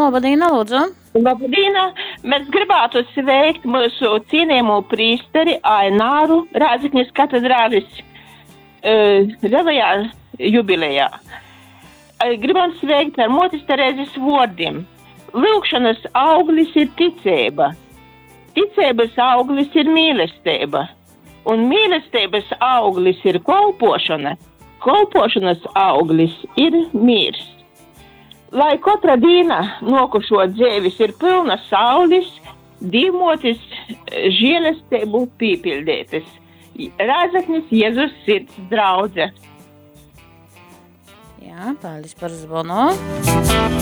labdien, lūdzu. Labdien! Mēs gribētu sveikt mūsu cienījamo prīsteri Aināru Rāzaknis katedrālis lielajā jubilejā. Gribam sveikt ar Motis Terēzes vārdiem. Lūgšanas auglis ir ticība. Ticības auglis ir mīlestība. Un mīlestības auglis ir kolpošana. Kolpošanas auglis ir miers. Lai katra diena nokušo dzēvis ir pilna saulis, dīmotis žēlastību pīpildētas. Rāzaknis Jēzus sirds draudze. Jā, paldies par zvanu.